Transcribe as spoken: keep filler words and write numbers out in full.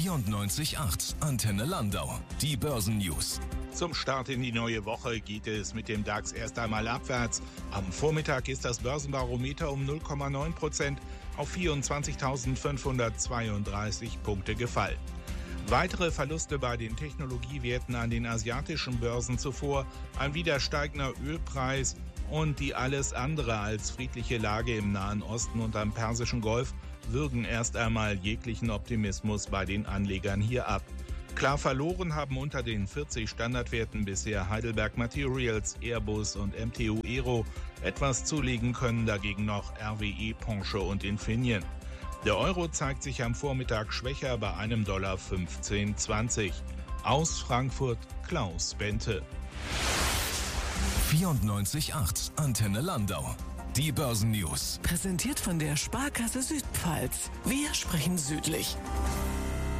vierundneunzig Komma acht Antenne Landau. Die Börsennews. Zum Start in die neue Woche geht es mit dem DAX erst einmal abwärts. Am Vormittag ist das Börsenbarometer um null Komma neun Prozent auf vierundzwanzigtausendfünfhundertzweiunddreißig Punkte gefallen. Weitere Verluste bei den Technologiewerten an den asiatischen Börsen zuvor, ein wieder steigender Ölpreis und die alles andere als friedliche Lage im Nahen Osten und am Persischen Golf würgen erst einmal jeglichen Optimismus bei den Anlegern hier ab. Klar verloren haben unter den vierzig Standardwerten bisher Heidelberg Materials, Airbus und M T U Aero. Etwas zulegen können dagegen noch R W E, Porsche und Infineon. Der Euro zeigt sich am Vormittag schwächer bei einem Dollar fünfzehn zwanzig. Aus Frankfurt Klaus Bente. vierundneunzig Komma acht Antenne Landau. Die Börsennews. Präsentiert von der Sparkasse Südpfalz. Wir sprechen südlich.